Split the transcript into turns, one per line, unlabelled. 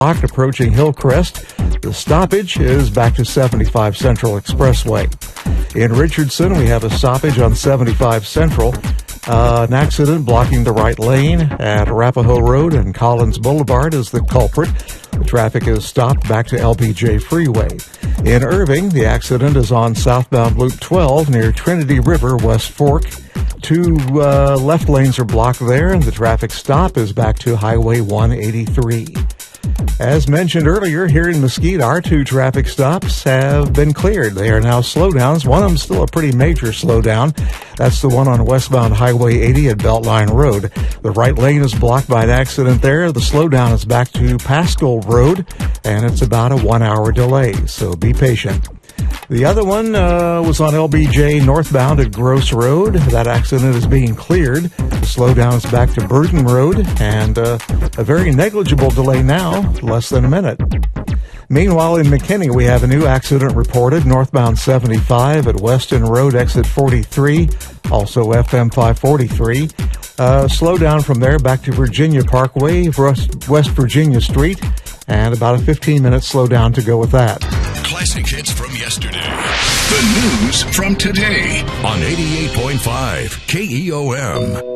approaching Hillcrest. The stoppage is back to 75 Central Expressway. In Richardson, we have a stoppage on 75 Central. An accident blocking the right lane at Arapahoe Road and Collins Boulevard is the culprit. The traffic is stopped back to LBJ Freeway. In Irving, the accident is on southbound Loop 12 near Trinity River, West Fork. Two left lanes are blocked there, and the traffic stop is back to Highway 183. As mentioned earlier, here in Mesquite, our two traffic stops have been cleared. They are now slowdowns. One of them still a pretty major slowdown. That's the one on westbound Highway 80 at Beltline Road. The right lane is blocked by an accident there. The slowdown is back to Pascal Road, and it's about a 1-hour delay, so be patient. The other one was on LBJ northbound at Gross Road. That accident is being cleared. The slowdown is back to Burton Road, and a very negligible delay now, less than a minute. Meanwhile, in McKinney, we have a new accident reported, northbound 75 at Weston Road, exit 43, also FM 543. Slow down from there back to Virginia Parkway, West Virginia Street, and about a 15-minute slowdown to go with that.
Classic hits from yesterday. The news from today on 88.5 KEOM.